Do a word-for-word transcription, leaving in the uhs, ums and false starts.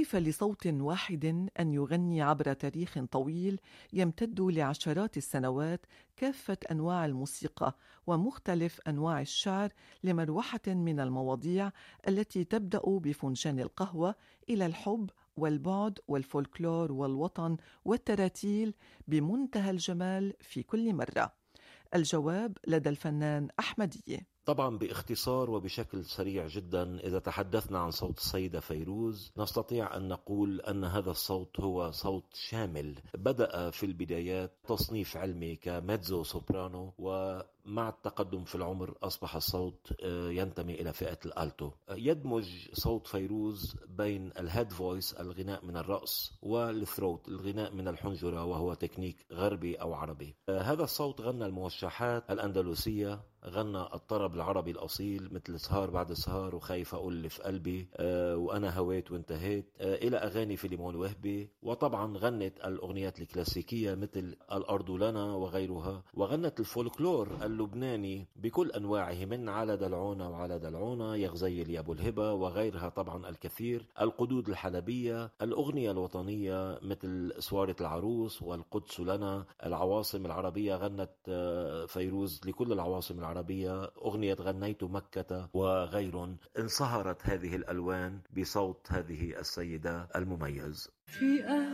كيف لصوت واحد أن يغني عبر تاريخ طويل يمتد لعشرات السنوات كافة أنواع الموسيقى ومختلف أنواع الشعر لمروحة من المواضيع التي تبدأ بفنجان القهوة إلى الحب والبعد والفولكلور والوطن والتراتيل بمنتهى الجمال في كل مرة؟ الجواب لدى الفنان أحمدية. طبعا باختصار وبشكل سريع جدا، إذا تحدثنا عن صوت السيدة فيروز نستطيع أن نقول أن هذا الصوت هو صوت شامل. بدأ في البدايات تصنيف علمي كميتزو سوبرانو، ومع التقدم في العمر أصبح الصوت ينتمي إلى فئة الألتو. يدمج صوت فيروز بين الهيد فويس الغناء من الرأس والثروت الغناء من الحنجرة، وهو تكنيك غربي أو عربي. هذا الصوت غنى الموشحات الأندلسية، غنى الطرب العربي الأصيل مثل سهار بعد سهار وخايف أقول اللي في قلبي أه وأنا هويت وانتهيت، أه إلى أغاني فيليمون وهبي. وطبعا غنت الأغنيات الكلاسيكية مثل الأرض لنا وغيرها، وغنت الفولكلور اللبناني بكل أنواعه من على دلعونا وعلى دلعونا يا غزيل يا أبو الهبة وغيرها طبعا الكثير. القدود الحلبية، الأغنية الوطنية مثل سوارة العروس والقدس لنا. العواصم العربية غنت أه فيروز لكل العواصم العربية، أغنية غنيت مكة وغير. انصهرت هذه الألوان بصوت هذه السيدة المميز.